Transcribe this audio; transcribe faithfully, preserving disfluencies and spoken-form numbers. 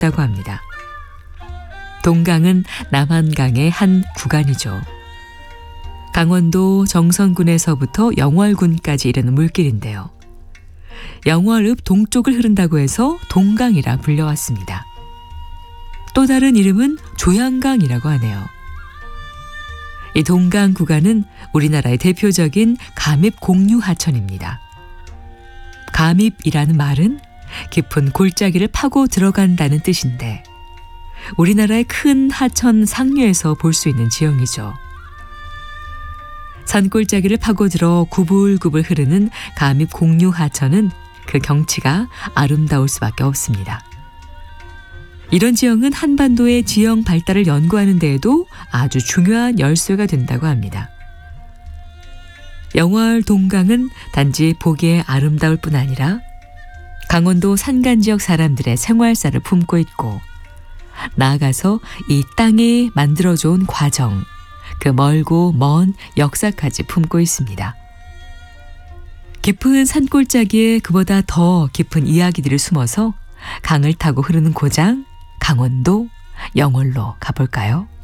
있다고 합니다. 동강은 남한강의 한 구간이죠. 강원도 정선군에서부터 영월군까지 이르는 물길인데요. 영월읍 동쪽을 흐른다고 해서 동강이라 불려왔습니다. 또 다른 이름은 조양강이라고 하네요. 이 동강 구간은 우리나라의 대표적인 감입 공유 하천입니다. 감입이라는 말은 깊은 골짜기를 파고 들어간다는 뜻인데 우리나라의 큰 하천 상류에서 볼 수 있는 지형이죠. 산골짜기를 파고들어 구불구불 흐르는 감입 공유 하천은 그 경치가 아름다울 수밖에 없습니다. 이런 지형은 한반도의 지형 발달을 연구하는 데에도 아주 중요한 열쇠가 된다고 합니다. 영월 동강은 단지 보기에 아름다울 뿐 아니라 강원도 산간 지역 사람들의 생활사를 품고 있고 나아가서 이 땅이 만들어져온 과정, 그 멀고 먼 역사까지 품고 있습니다. 깊은 산골짜기에 그보다 더 깊은 이야기들이 숨어서 강을 타고 흐르는 고장 강원도 영월로 가볼까요?